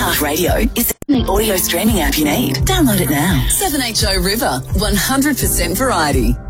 iHeartRadio is the audio streaming app you need. Download it now. 7HO River, 100% variety.